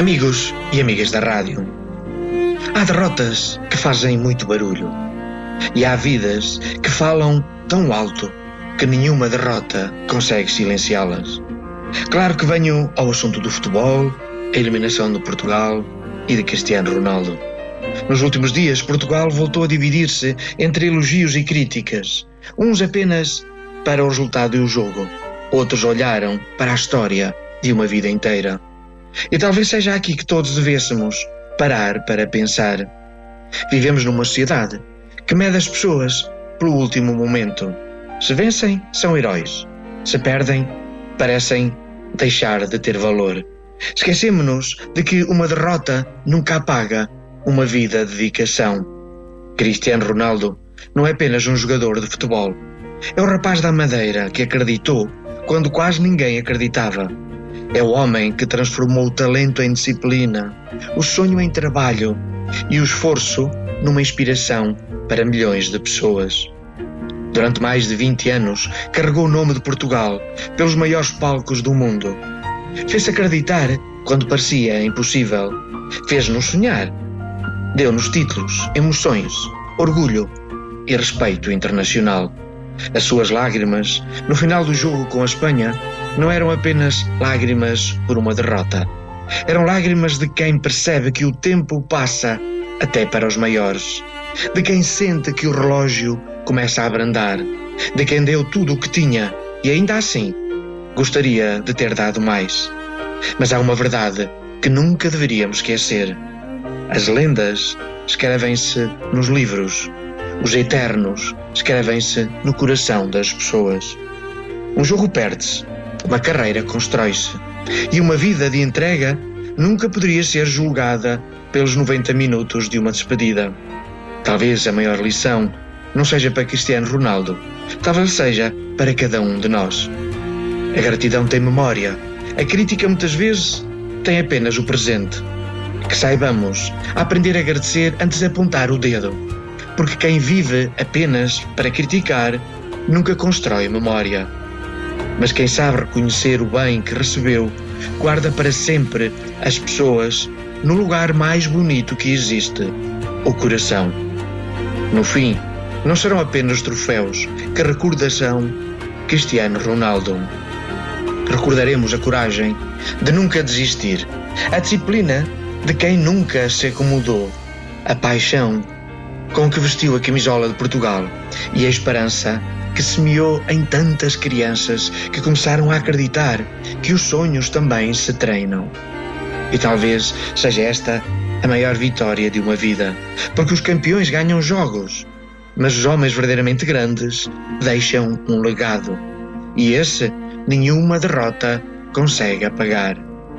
Amigos e amigas da rádio, há derrotas que fazem muito barulho e há vidas que falam tão alto que nenhuma derrota consegue silenciá-las. Claro que venho ao assunto do futebol, a eliminação de Portugal e de Cristiano Ronaldo. Nos últimos dias, Portugal voltou a dividir-se entre elogios e críticas, uns apenas para o resultado e o jogo, outros olharam para a história de uma vida inteira. E talvez seja aqui que todos devêssemos parar para pensar. Vivemos numa sociedade que mede as pessoas pelo último momento. Se vencem, são heróis. Se perdem, parecem deixar de ter valor. Esquecemos-nos de que uma derrota nunca apaga uma vida de dedicação. Cristiano Ronaldo não é apenas um jogador de futebol. É o rapaz da Madeira que acreditou quando quase ninguém acreditava. É o homem que transformou o talento em disciplina, o sonho em trabalho e o esforço numa inspiração para milhões de pessoas. Durante mais de 20 anos, carregou o nome de Portugal pelos maiores palcos do mundo. Fez-se acreditar quando parecia impossível. Fez-nos sonhar. Deu-nos títulos, emoções, orgulho e respeito internacional. As suas lágrimas, no final do jogo com a Espanha, não eram apenas lágrimas por uma derrota. Eram lágrimas de quem percebe que o tempo passa até para os maiores. De quem sente que o relógio começa a abrandar. De quem deu tudo o que tinha e ainda assim gostaria de ter dado mais. Mas há uma verdade que nunca deveríamos esquecer. As lendas escrevem-se nos livros. Os eternos escrevem-se no coração das pessoas. Um jogo perde-se, uma carreira constrói-se, e uma vida de entrega nunca poderia ser julgada pelos 90 minutos de uma despedida. Talvez a maior lição não seja para Cristiano Ronaldo, talvez seja para cada um de nós. A gratidão tem memória, a crítica muitas vezes tem apenas o presente. Que saibamos aprender a agradecer antes de apontar o dedo, porque quem vive apenas para criticar nunca constrói memória. Mas quem sabe reconhecer o bem que recebeu, guarda para sempre as pessoas no lugar mais bonito que existe, o coração. No fim, não serão apenas troféus que recordação Cristiano Ronaldo. Recordaremos a coragem de nunca desistir, a disciplina de quem nunca se acomodou, a paixão com que vestiu a camisola de Portugal e a esperança que semeou em tantas crianças que começaram a acreditar que os sonhos também se treinam. E talvez seja esta a maior vitória de uma vida, porque os campeões ganham jogos, mas os homens verdadeiramente grandes deixam um legado, e esse nenhuma derrota consegue apagar.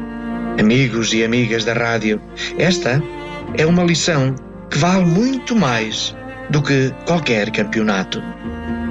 Amigos e amigas da rádio, esta é uma lição que vale muito mais do que qualquer campeonato.